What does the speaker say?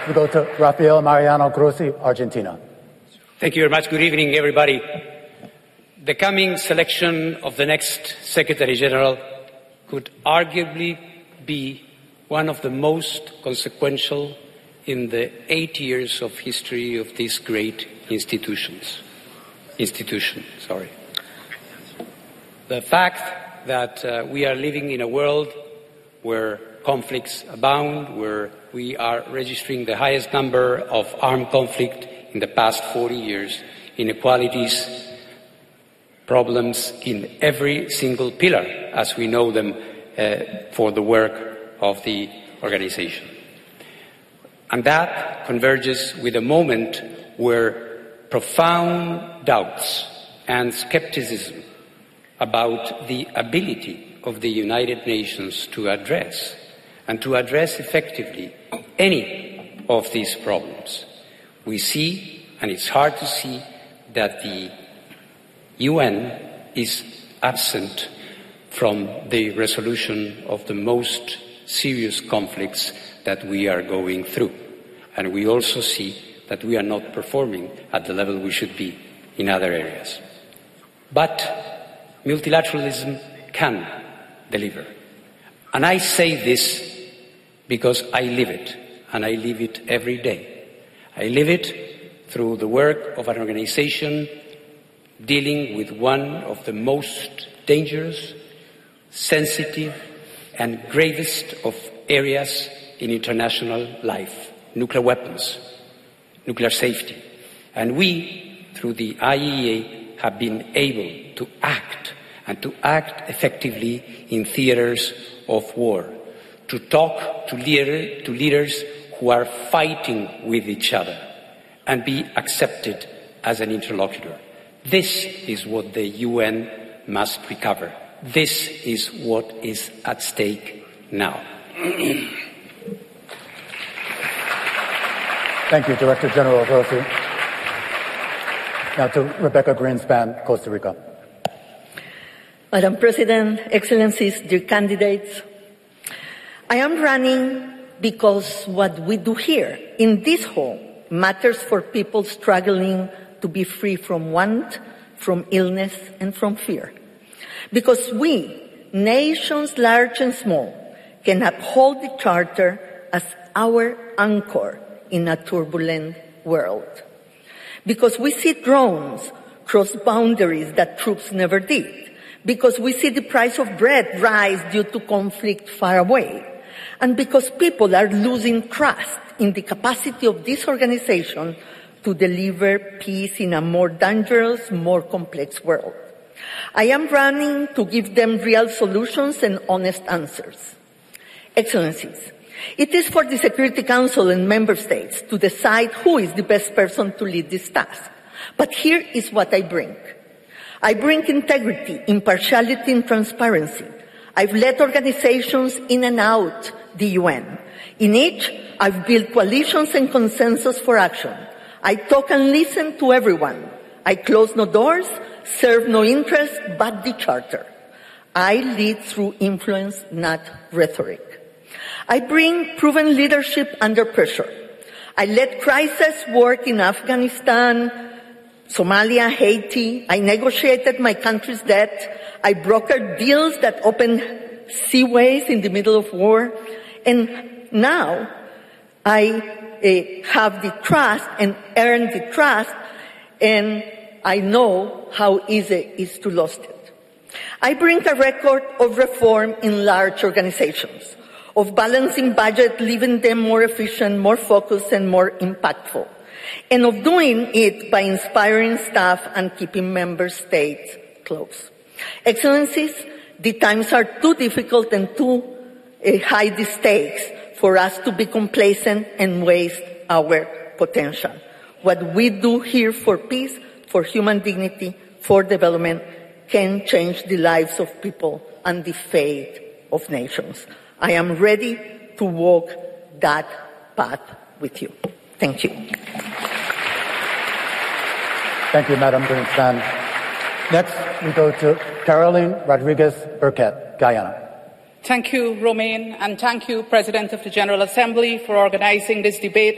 we go to Rafael Mariano Grossi, Argentina. Thank you very much. Good evening, everybody. The coming selection of the next Secretary General could arguably be one of the most consequential in the 8 years of history of this great institution. The fact that we are living in a world where conflicts abound, where we are registering the highest number of armed conflict in the past 40 years, inequalities, problems in every single pillar, as we know them for the work of the organization. And that converges with a moment where profound doubts and skepticism about the ability of the United Nations to address effectively any of these problems. We see, and it's hard to see, that the UN is absent from the resolution of the most serious conflicts that we are going through. And we also see that we are not performing at the level we should be in other areas. But multilateralism can deliver. And I say this because I live it, and I live it every day. I live it through the work of an organization dealing with one of the most dangerous, sensitive, and gravest of areas in international life: nuclear weapons, nuclear safety. And we, through the IAEA, have been able to act, and to act effectively in theaters of war, to talk to leaders who are fighting with each other, and be accepted as an interlocutor. This is what the UN must recover. This is what is at stake now. Thank you, Director General Grossi. Now to Rebecca Greenspan, Costa Rica. Madam President, Excellencies, dear candidates, I am running because what we do here in this hall matters for people struggling to be free from want, from illness, and from fear. Because we, nations large and small, can uphold the Charter as our anchor in a turbulent world. Because we see drones cross boundaries that troops never did. Because we see the price of bread rise due to conflict far away. And because people are losing trust in the capacity of this organization to deliver peace in a more dangerous, more complex world. I am running to give them real solutions and honest answers. Excellencies, it is for the Security Council and member states to decide who is the best person to lead this task. But here is what I bring. I bring integrity, impartiality, and transparency. I've led organizations in and out the UN. In each, I've built coalitions and consensus for action. I talk and listen to everyone. I close no doors, serve no interest but the Charter. I lead through influence, not rhetoric. I bring proven leadership under pressure. I led crisis work in Afghanistan, Somalia, Haiti. I negotiated my country's debt. I brokered deals that opened seaways in the middle of war. And now I have the trust and earn the trust, and I know how easy it is to lose it. I bring a record of reform in large organizations, of balancing budget, leaving them more efficient, more focused, and more impactful, and of doing it by inspiring staff and keeping member states close. Excellencies, the times are too difficult and too high the stakes for us to be complacent and waste our potential. What we do here for peace, for human dignity, for development, can change the lives of people and the fate of nations. I am ready to walk that path with you. Thank you. Thank you, Madam Greenspan. Next, we go to Caroline Rodriguez Burkett, Guyana. Thank you, Romain, and thank you, President of the General Assembly, for organizing this debate